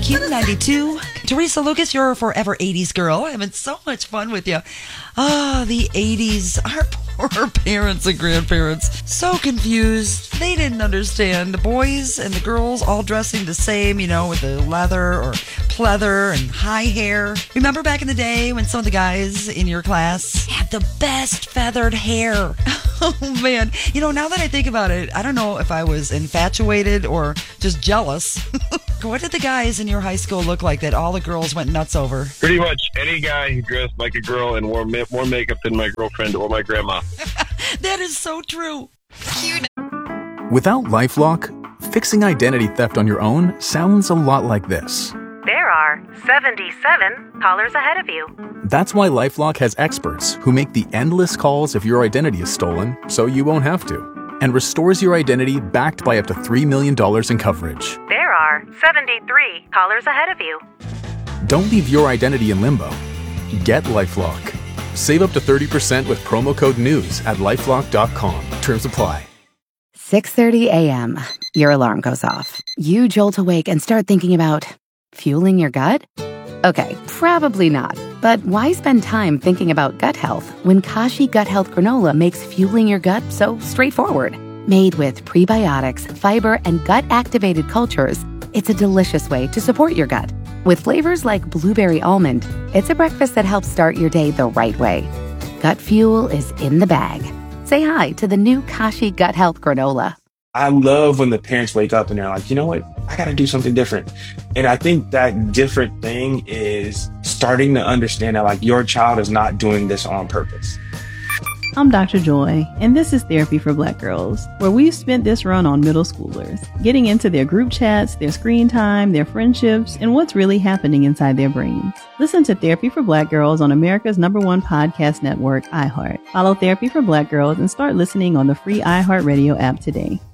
Q92. Teresa Lucas, you're a forever 80s girl. Having so much fun with you. The 80s. Our poor parents and grandparents. So confused. They didn't understand. The boys and the girls all dressing the same, with the leather or pleather and high hair. Remember back in the day when some of the guys in your class had the best feathered hair? Oh, man. Now that I think about it, I don't know if I was infatuated or just jealous. What did the guys in your high school look like that all the girls went nuts over? Pretty much any guy who dressed like a girl and wore more makeup than my girlfriend or my grandma. That is so true. Without LifeLock, fixing identity theft on your own sounds a lot like this. There are 77 callers ahead of you. That's why LifeLock has experts who make the endless calls if your identity is stolen, so you won't have to, and restores your identity backed by up to $3 million in coverage. There are 73 callers ahead of you. Don't leave your identity in limbo. Get LifeLock. Save up to 30% with promo code NEWS at LifeLock.com. Terms apply. 6:30 a.m. Your alarm goes off. You jolt awake and start thinking about fueling your gut? Okay, probably not. But why spend time thinking about gut health when Kashi Gut Health Granola makes fueling your gut so straightforward? Made with prebiotics, fiber, and gut-activated cultures, it's a delicious way to support your gut. With flavors like blueberry almond, it's a breakfast that helps start your day the right way. Gut fuel is in the bag. Say hi to the new Kashi Gut Health Granola. I love when the parents wake up and they're like, you know what? I got to do something different. And I think that different thing is starting to understand that your child is not doing this on purpose. I'm Dr. Joy, and this is Therapy for Black Girls, where we've spent this run on middle schoolers, getting into their group chats, their screen time, their friendships, and what's really happening inside their brains. Listen to Therapy for Black Girls on America's #1 podcast network, iHeart. Follow Therapy for Black Girls and start listening on the free iHeartRadio app today.